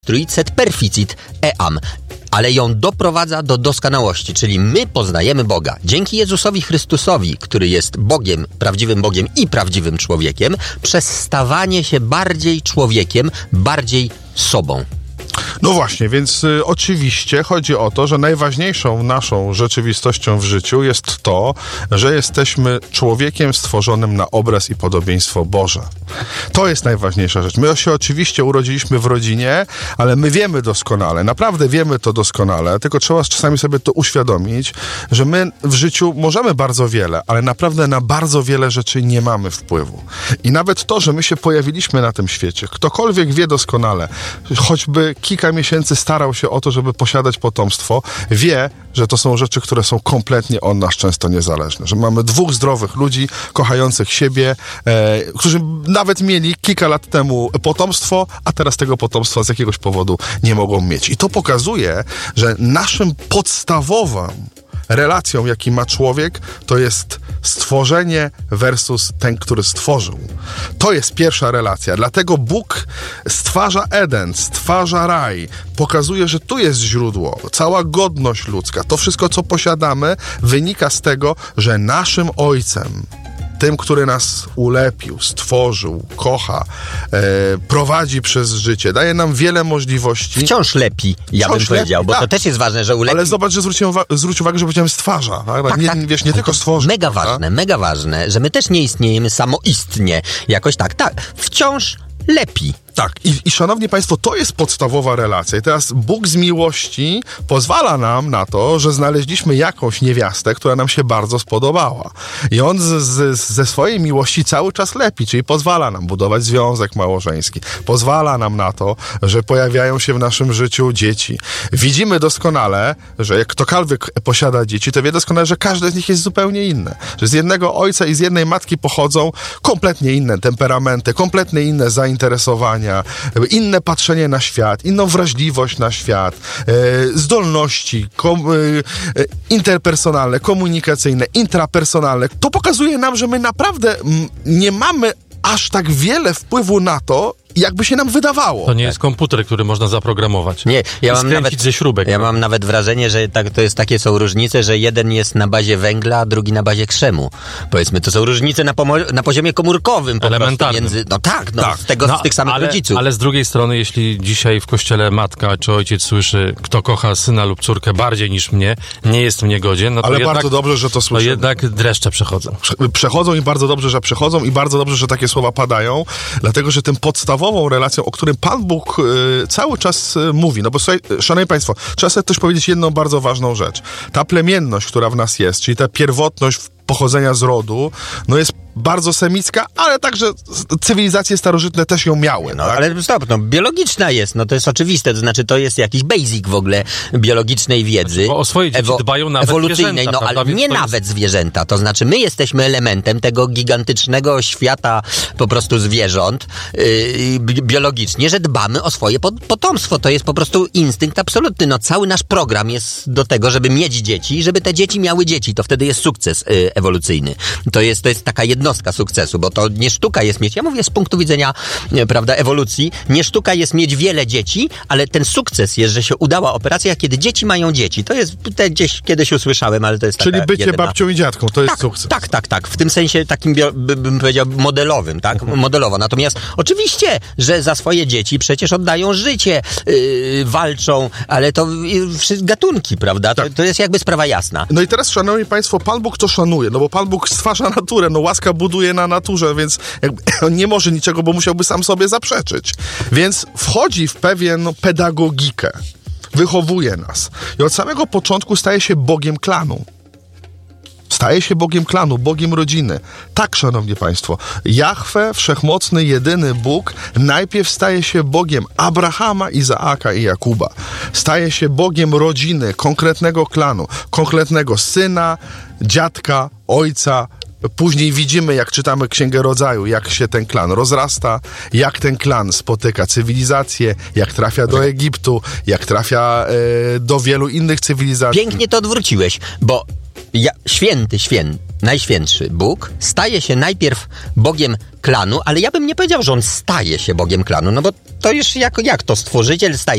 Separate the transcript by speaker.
Speaker 1: Instruit perficit eam, ale ją doprowadza do doskonałości, czyli my poznajemy Boga. Dzięki Jezusowi Chrystusowi, który jest Bogiem i prawdziwym człowiekiem, przez stawanie się bardziej człowiekiem, bardziej sobą.
Speaker 2: No właśnie, więc oczywiście chodzi o to, że najważniejszą naszą rzeczywistością w życiu jest to, że jesteśmy człowiekiem stworzonym na obraz i podobieństwo Boże. To jest najważniejsza rzecz. My się oczywiście urodziliśmy w rodzinie, ale my wiemy doskonale, naprawdę wiemy to doskonale, tylko trzeba czasami sobie to uświadomić, że my w życiu możemy bardzo wiele, ale naprawdę na bardzo wiele rzeczy nie mamy wpływu. I nawet to, że my się pojawiliśmy na tym świecie, ktokolwiek wie doskonale, choćby kilka miesięcy starał się o to, żeby posiadać potomstwo, wie, że to są rzeczy, które są kompletnie od nas często niezależne. Że mamy dwóch zdrowych ludzi, kochających siebie, którzy nawet mieli kilka lat temu potomstwo, a teraz tego potomstwa z jakiegoś powodu nie mogą mieć. I to pokazuje, że naszym podstawową relacją, jaki ma człowiek, to jest stworzenie versus ten, który stworzył. To jest pierwsza relacja. Dlatego Bóg stwarza Eden, stwarza raj. Pokazuje, że tu jest źródło. Cała godność ludzka, to wszystko, co posiadamy, wynika z tego, że naszym Ojcem, tym, który nas ulepił, stworzył, kocha, prowadzi przez życie, daje nam wiele możliwości.
Speaker 1: Wciąż lepi, bym powiedział, bo to też jest ważne, że ulepi.
Speaker 2: Ale zobacz, że zwróć uwagę, że powiedziałem stwarza. Tak? Nie tylko stworzy.
Speaker 1: Mega ważne, że my też nie istniejemy samoistnie. Jakoś tak, wciąż lepi.
Speaker 2: Tak, i szanowni państwo, to jest podstawowa relacja. I teraz Bóg z miłości pozwala nam na to, że znaleźliśmy jakąś niewiastę, która nam się bardzo spodobała. I On ze swojej miłości cały czas lepi, czyli pozwala nam budować związek małżeński. Pozwala nam na to, że pojawiają się w naszym życiu dzieci. Widzimy doskonale, że jak ktokolwiek posiada dzieci, to wie doskonale, że każde z nich jest zupełnie inne. Że z jednego ojca i z jednej matki pochodzą kompletnie inne temperamenty, kompletnie inne zainteresowania, inne patrzenie na świat, inną wrażliwość na świat, zdolności interpersonalne, komunikacyjne, intrapersonalne. To pokazuje nam, że my naprawdę nie mamy aż tak wiele wpływu na to, jakby się nam wydawało.
Speaker 3: To nie jest komputer, który można zaprogramować.
Speaker 1: Nie,
Speaker 3: ze śrubek.
Speaker 1: Ja mam nawet wrażenie, że takie są różnice, że jeden jest na bazie węgla, a drugi na bazie krzemu. Powiedzmy, to są różnice na poziomie komórkowym.
Speaker 3: Elementarnym.
Speaker 1: Z tych samych rodziców.
Speaker 3: Ale z drugiej strony, jeśli dzisiaj w kościele matka czy ojciec słyszy, kto kocha syna lub córkę bardziej niż mnie, nie jest mnie godzien, no to
Speaker 2: ale
Speaker 3: jednak,
Speaker 2: bardzo dobrze, że to słyszymy.
Speaker 3: No jednak dreszcze przechodzą.
Speaker 2: Przechodzą i bardzo dobrze, że przechodzą i bardzo dobrze, że takie słowa padają, dlatego, że tym podstawową relacją, o którym Pan Bóg cały czas mówi. No bo słuchaj, szanowni państwo, trzeba sobie też powiedzieć jedną bardzo ważną rzecz. Ta plemienność, która w nas jest, czyli ta pierwotność pochodzenia z rodu, no jest bardzo semicka, ale także cywilizacje starożytne też ją miały.
Speaker 1: No,
Speaker 2: tak?
Speaker 1: Ale stop, biologiczna jest, to jest oczywiste, to znaczy to jest jakiś basic w ogóle biologicznej wiedzy.
Speaker 3: Bo o swoje dzieci dbają nawet
Speaker 1: ewolucyjnej,
Speaker 3: zwierzęta,
Speaker 1: ale nie nawet zwierzęta, to znaczy my jesteśmy elementem tego gigantycznego świata po prostu zwierząt biologicznie, że dbamy o swoje potomstwo, to jest po prostu instynkt absolutny, cały nasz program jest do tego, żeby mieć dzieci i żeby te dzieci miały dzieci, to wtedy jest sukces ewolucyjny. To jest taka jednostka sukcesu, bo to nie sztuka jest mieć, ja mówię z punktu widzenia, prawda, ewolucji, nie sztuka jest mieć wiele dzieci, ale ten sukces jest, że się udała operacja, kiedy dzieci mają dzieci. To jest, gdzieś kiedyś usłyszałem, ale to jest
Speaker 2: czyli bycie babcią i dziadką, to jest sukces.
Speaker 1: Tak. W tym sensie takim, bym powiedział, modelowym, tak? Modelowo. Natomiast oczywiście, że za swoje dzieci przecież oddają życie, walczą, ale to gatunki, prawda?
Speaker 2: Tak.
Speaker 1: To jest jakby sprawa jasna.
Speaker 2: No i teraz, szanowni państwo, Pan Bóg to szanuje, bo Pan Bóg stwarza naturę, łaska buduje na naturze, więc on nie może niczego, bo musiałby sam sobie zaprzeczyć. Więc wchodzi w pewien pedagogikę, wychowuje nas i od samego początku staje się Bogiem klanu. Staje się Bogiem klanu, Bogiem rodziny. Tak, szanowni państwo, Jahwe, wszechmocny, jedyny Bóg, najpierw staje się Bogiem Abrahama, Izaaka i Jakuba. Staje się Bogiem rodziny, konkretnego klanu, konkretnego syna, dziadka, ojca. Później widzimy, jak czytamy Księgę Rodzaju, jak się ten klan rozrasta, jak ten klan spotyka cywilizację, jak trafia do Egiptu, jak trafia do wielu innych cywilizacji.
Speaker 1: Pięknie to odwróciłeś, bo święty Najświętszy Bóg staje się najpierw Bogiem klanu, ale ja bym nie powiedział, że on staje się Bogiem klanu, no bo to już jak to stworzyciel staje